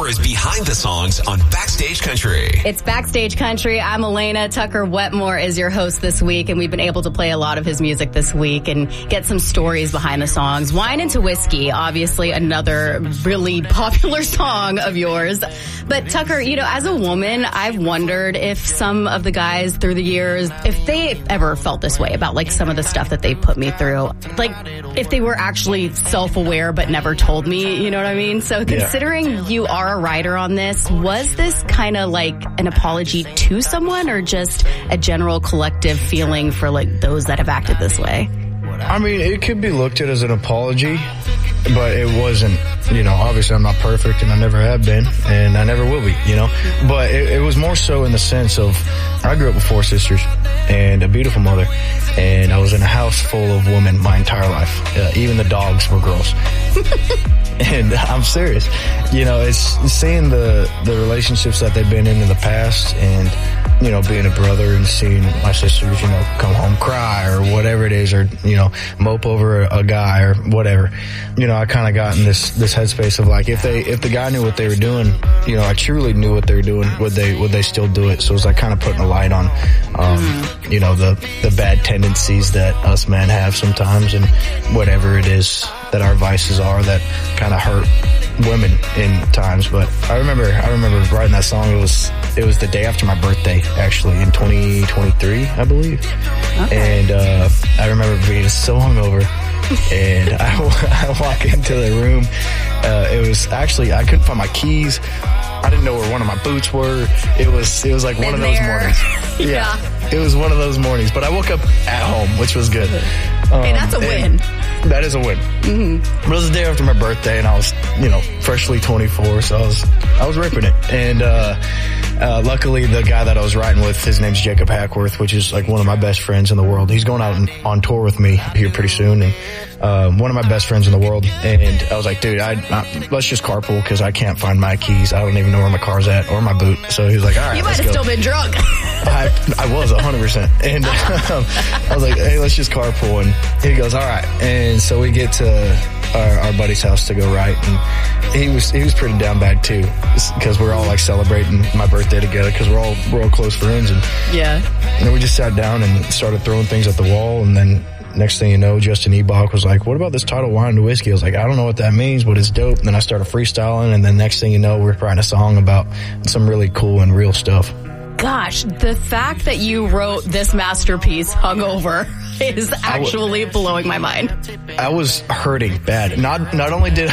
Wetmore is behind the songs on Backstage Country. It's Backstage Country. I'm Elena. Tucker Wetmore is your host this week, and we've been able to play a lot of his music this week and get some stories behind the songs. Wine into Whiskey, obviously another really popular song of yours. But Tucker, you know, as a woman, I've wondered if some of the guys through the years, if they ever felt this way about like some of the stuff that they put me through. Like if they were actually self-aware but never told me, you know what I mean? So considering you are a writer on this, was this kind of like an apology to someone or just a general collective feeling for like those that have acted this way? I mean, it could be looked at as an apology, but it wasn't, you know, obviously I'm not perfect and I never have been and I never will be, you know, but it was more so in the sense of I grew up with 4 sisters and a beautiful mother, and I was in a house full of women my entire life. Even the dogs were girls. And I'm serious. You know, it's seeing the relationships that they've been in the past, and, you know, being a brother and seeing my sisters, you know, come home cry or whatever it is, or, you know, mope over a guy or whatever. You know, I kind of got in this headspace of like, if the guy knew what they were doing, you know, I truly knew what they were doing, would they still do it? So it was like kind of putting a light on, you know, the bad tendencies that us men have sometimes, and whatever it is that our vices are that kind of hurt women in times. But I remember writing that song. It was the day after my birthday, actually, in 2023, I believe. Okay. And I remember being so hungover, and I walk into the room. It was actually, I couldn't find my keys. I didn't know where one of my boots were. It was like one of those mornings. Yeah. It was one of those mornings. But I woke up at home, which was good. Hey, that's a win. That is a win. Mm-hmm. It was the day after my birthday, and I was, you know, freshly 24, so I was ripping it. And luckily, the guy that I was riding with, his name's Jacob Hackworth, which is like one of my best friends in the world. He's going out on tour with me here pretty soon, and one of my best friends in the world. And I was like, dude, let's just carpool because I can't find my keys. I don't even know where my car's at or my boot. So he was like, all right, you might have still been drunk. I was 100%. And I was like, hey, let's just carpool. And he goes, all right. And so we get to our buddy's house to go right, and he was pretty down bad too, because we're all like celebrating my birthday together because we're all close friends, and then we just sat down and started throwing things at the wall. And then next thing you know, Justin Ebach was like, what about this title, Wine into Whiskey? I was like, I don't know what that means, but it's dope. And then I started freestyling, and then next thing you know, we're writing a song about some really cool and real stuff. Gosh, the fact that you wrote this masterpiece hungover is actually blowing my mind. I was hurting bad. Not only did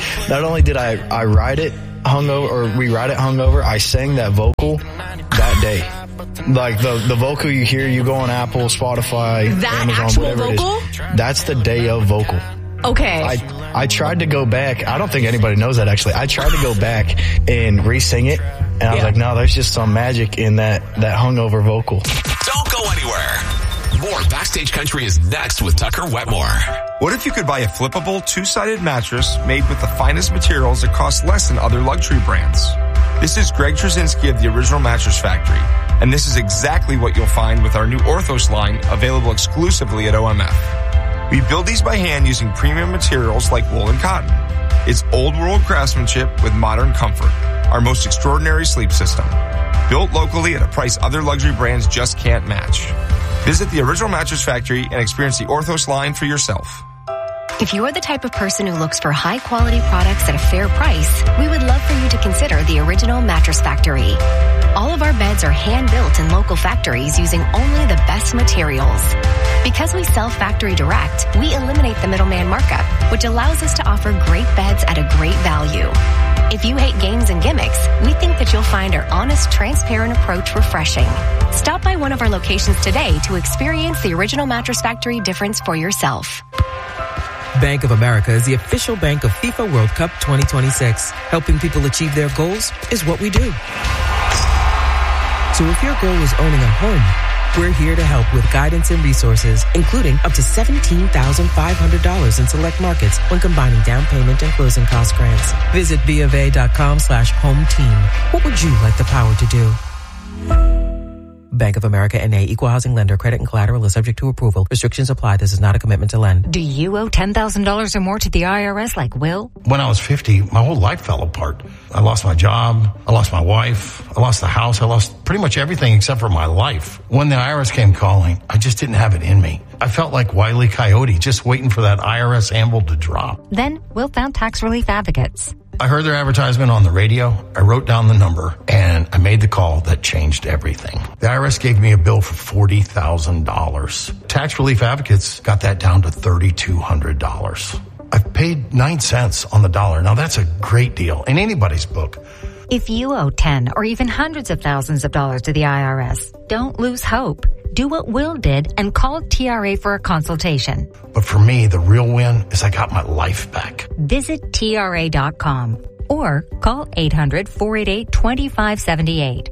I write it hungover, or rewrite it hungover, I sang that vocal that day. Like the vocal you hear, you go on Apple, Spotify, that Amazon, actual whatever vocal? it is. That's the day of vocal. Okay. I tried to go back. I don't think anybody knows that, actually. I tried to go back and re-sing it, and I was like, no, there's just some magic in that hungover vocal. Don't go anywhere. More Backstage Country is next with Tucker Wetmore. What if you could buy a flippable 2-sided mattress made with the finest materials that cost less than other luxury brands? This is Greg Trzynski of the Original Mattress Factory, and this is exactly what you'll find with our new Orthos line, available exclusively at OMF. We build these by hand using premium materials like wool and cotton. It's old world craftsmanship with modern comfort, our most extraordinary sleep system. Built locally at a price other luxury brands just can't match. Visit the Original Mattress Factory and experience the Orthos line for yourself. If you're the type of person who looks for high-quality products at a fair price, we would love for you to consider the Original Mattress Factory. All of our beds are hand-built in local factories using only the best materials. Because we sell factory direct, we eliminate the middleman markup, which allows us to offer great beds at a great value. If you hate games and gimmicks, we think that you'll find our honest, transparent approach refreshing. Stop by one of our locations today to experience the Original Mattress Factory difference for yourself. Bank of America is the official bank of FIFA World Cup 2026. Helping people achieve their goals is what we do. So if your goal is owning a home, we're here to help with guidance and resources, including up to $17,500 in select markets when combining down payment and closing cost grants. Visit BofA.com/home team. What would you like the power to do? Bank of America N.A. Equal housing lender. Credit and collateral is subject to approval. Restrictions apply. This is not a commitment to lend. Do you owe $10,000 or more to the IRS like Will? When I was 50, my whole life fell apart. I lost my job. I lost my wife. I lost the house. I lost pretty much everything except for my life. When the IRS came calling, I just didn't have it in me. I felt like Wile E. Coyote, just waiting for that IRS anvil to drop. Then Will found Tax Relief Advocates. I heard their advertisement on the radio. I wrote down the number, and I made the call that changed everything. The IRS gave me a bill for $40,000. Tax Relief Advocates got that down to $3,200. I've paid 9 cents on the dollar. Now, that's a great deal in anybody's book. If you owe 10 or even hundreds of thousands of dollars to the IRS, don't lose hope. Do what Will did and call TRA for a consultation. But for me, the real win is I got my life back. Visit TRA.com or call 800-488-2578.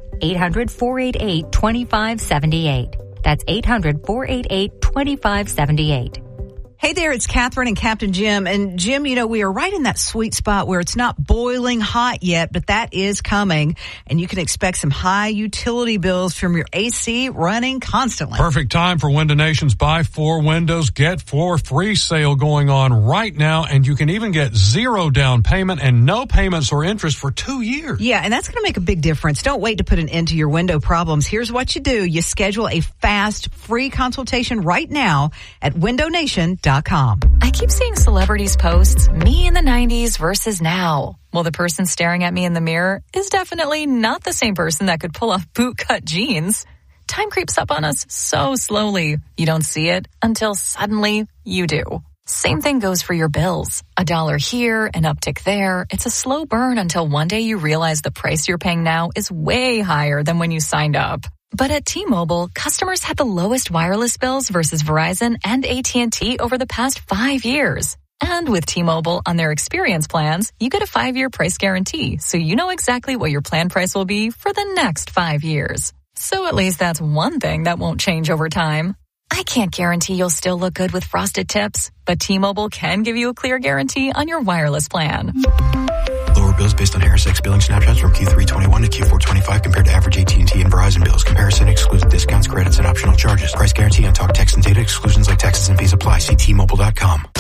800-488-2578. That's 800-488-2578. Hey there, it's Catherine and Captain Jim. And Jim, you know, we are right in that sweet spot where it's not boiling hot yet, but that is coming. And you can expect some high utility bills from your AC running constantly. Perfect time for Window Nation's Buy 4 Windows, Get 4 free sale going on right now. And you can even get 0 down payment and no payments or interest for 2 years. Yeah, and that's going to make a big difference. Don't wait to put an end to your window problems. Here's what you do. You schedule a fast, free consultation right now at windownation.com. I keep seeing celebrities posts, me in the 90s versus now. Well, the person staring at me in the mirror is definitely not the same person that could pull off bootcut jeans. Time creeps up on us so slowly. You don't see it until suddenly you do. Same thing goes for your bills. $1 here, an uptick there. It's a slow burn until one day you realize the price you're paying now is way higher than when you signed up. But at T-Mobile, customers had the lowest wireless bills versus Verizon and AT&T over the past 5 years. And with T-Mobile on their experience plans, you get a 5-year price guarantee, so you know exactly what your plan price will be for the next 5 years. So at least that's one thing that won't change over time. I can't guarantee you'll still look good with frosted tips, but T-Mobile can give you a clear guarantee on your wireless plan. Lower bills based on Harris X billing snapshots from Q3 21 to Q4 25 compared to average AT&T and Verizon bills. Comparison excludes discounts, credits, and optional charges. Price guarantee on talk, text, and data exclusions like taxes and fees apply. See T-Mobile.com.